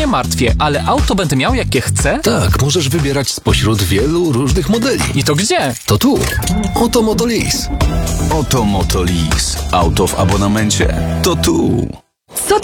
nie martwię, ale auto będę miał jakie chcę? Tak, możesz wybierać spośród wielu różnych modeli. I to gdzie? To tu. Oto Motolease. Oto Motolease. Auto w abonamencie. To tu.